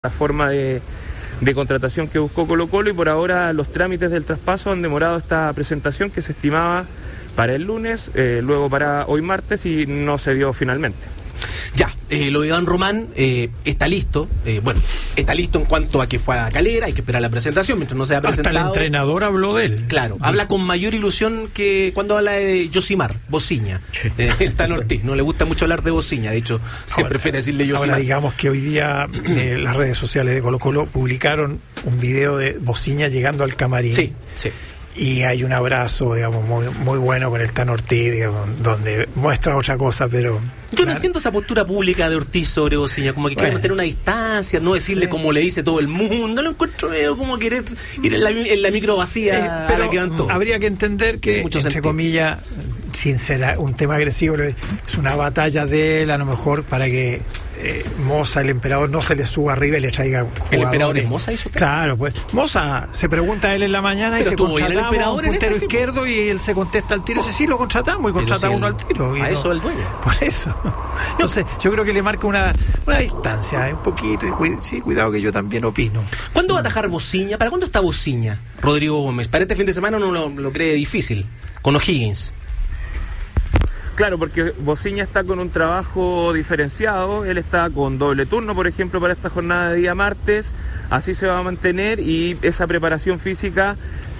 la forma de contratación que buscó Colo-Colo, y por ahora los trámites del traspaso han demorado esta presentación que se estimaba para el lunes, luego para hoy martes, y no se dio finalmente. Ya, lo de Iván Román está listo. Está listo en cuanto a que fue a Calera, hay que esperar la presentación mientras no sea presentado. Hasta el entrenador habló de él. Claro, habla con mayor ilusión que cuando habla de Josimar, Bociña. El Tan Ortiz, no le gusta mucho hablar de Bociña, de hecho, prefiere decirle Josimar. Ahora digamos que hoy día las redes sociales de Colo-Colo publicaron un video de Bociña llegando al camarín. Sí. Y hay un abrazo, digamos, muy bueno con el Tan Ortiz, digamos, donde muestra otra cosa, pero... Yo no entiendo esa postura pública de Ortiz sobre Bociña, como que quiere mantener una distancia, no decirle como le dice todo el mundo, lo encuentro medio como querer ir en la micro vacía pero a la que van todos. Habría que entender que, entre comillas, sin ser un tema agresivo, es una batalla de él, a lo mejor, para que Moza, el emperador, no se le suba arriba y le traiga jugadores. ¿El emperador es Moza? ¿Eso? Claro, pues Moza se pregunta a él en la mañana, pero y se contratamos a un puntero izquierdo, y él se contesta al tiro y dice, sí, lo contratamos, y contrata uno al tiro. A eso el dueño. Por eso. No sé, yo creo que le marca una distancia, un poquito, y cuidado que yo también opino. ¿Cuándo va a atajar Bociña? ¿Para cuándo está Bociña, Rodrigo Gómez? Para este fin de semana no lo cree difícil, con O'Higgins. Claro, porque Bociña está con un trabajo diferenciado, él está con doble turno, por ejemplo, para esta jornada de día martes, así se va a mantener, y esa preparación física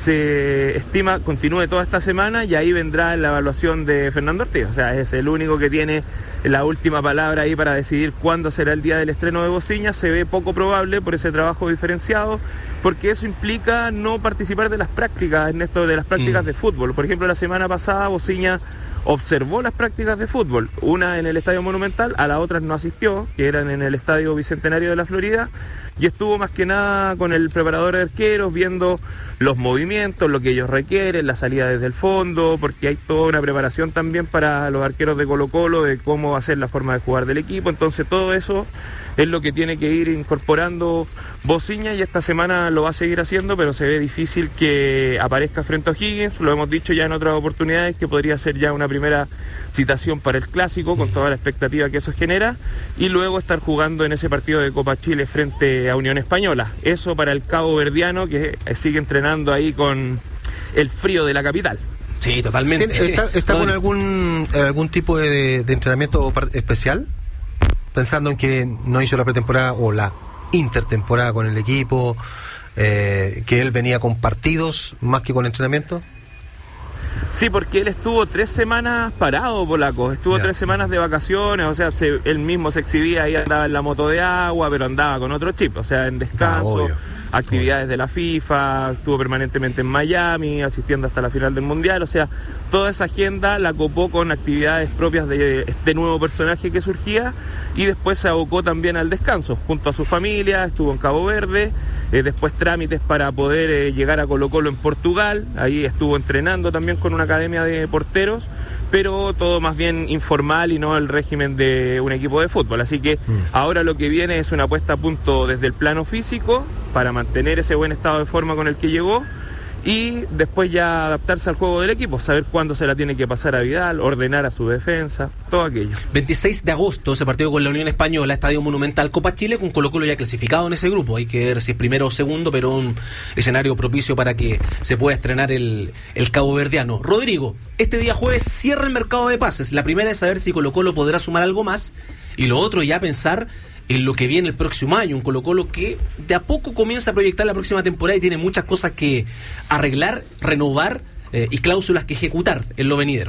se estima continúe toda esta semana, y ahí vendrá la evaluación de Fernando Ortiz. O sea, es el único que tiene la última palabra ahí para decidir cuándo será el día del estreno de Bociña. Se ve poco probable por ese trabajo diferenciado, porque eso implica no participar de las prácticas, Ernesto, de las prácticas de fútbol. Por ejemplo, la semana pasada Bociña observó las prácticas de fútbol, una en el Estadio Monumental, a las otras no asistió, que eran en el Estadio Bicentenario de la Florida, y estuvo más que nada con el preparador de arqueros, viendo los movimientos, lo que ellos requieren, la salida desde el fondo, porque hay toda una preparación también para los arqueros de Colo-Colo, de cómo va a ser la forma de jugar del equipo. Entonces todo eso es lo que tiene que ir incorporando Bociña, y esta semana lo va a seguir haciendo, pero se ve difícil que aparezca frente a O'Higgins. Lo hemos dicho ya en otras oportunidades, que podría ser ya una primera citación para el Clásico, con toda la expectativa que eso genera, y luego estar jugando en ese partido de Copa Chile frente a Unión Española. Eso para el cabo verdiano, que sigue entrenando ahí con el frío de la capital. Sí, totalmente. ¿Está con algún tipo de entrenamiento especial? Pensando en que no hizo la pretemporada o la intertemporada con el equipo, que él venía con partidos más que con entrenamiento. Sí, porque él estuvo 3 semanas parado, polaco. Estuvo 3 semanas de vacaciones, o sea, él mismo se exhibía, ahí andaba en la moto de agua, pero andaba con otro chip, o sea, en descanso, actividades de la FIFA, estuvo permanentemente en Miami, asistiendo hasta la final del Mundial, o sea, toda esa agenda la copó con actividades propias de este nuevo personaje que surgía, y después se abocó también al descanso, junto a su familia, estuvo en Cabo Verde, después trámites para poder llegar a Colo-Colo en Portugal, ahí estuvo entrenando también con una academia de porteros, pero todo más bien informal y no el régimen de un equipo de fútbol. Así que ahora lo que viene es una puesta a punto desde el plano físico para mantener ese buen estado de forma con el que llegó, y después ya adaptarse al juego del equipo, saber cuándo se la tiene que pasar a Vidal, ordenar a su defensa, todo aquello. 26 de agosto, ese partido con la Unión Española, Estadio Monumental, Copa Chile, con Colo-Colo ya clasificado en ese grupo. Hay que ver si es primero o segundo, pero un escenario propicio para que se pueda estrenar el cabo verdiano. Rodrigo, este día jueves cierra el mercado de pases. La primera es saber si Colo-Colo podrá sumar algo más, y lo otro ya pensar en lo que viene el próximo año, un Colo-Colo que de a poco comienza a proyectar la próxima temporada y tiene muchas cosas que arreglar, renovar y cláusulas que ejecutar en lo venidero.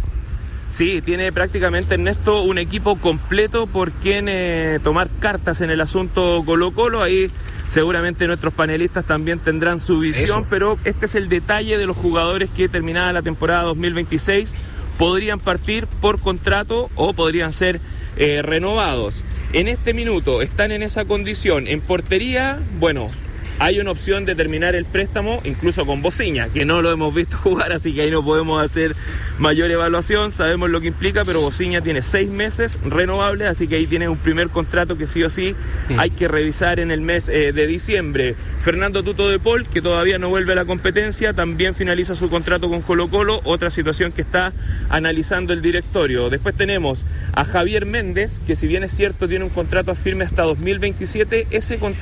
Sí, tiene prácticamente, Ernesto, un equipo completo por quien tomar cartas en el asunto Colo-Colo. Ahí seguramente nuestros panelistas también tendrán su visión, pero este es el detalle de los jugadores que, terminada la temporada 2026, podrían partir por contrato o podrían ser renovados. En este minuto están en esa condición. En portería, bueno, hay una opción de terminar el préstamo, incluso con Bociña, que no lo hemos visto jugar, así que ahí no podemos hacer mayor evaluación, sabemos lo que implica, pero Bociña tiene 6 meses renovables, así que ahí tiene un primer contrato que sí o sí hay que revisar en el mes de diciembre. Fernando Tuto de Paul, que todavía no vuelve a la competencia, también finaliza su contrato con Colo-Colo, otra situación que está analizando el directorio. Después tenemos a Javier Méndez, que si bien es cierto tiene un contrato firme hasta 2027, ese contrato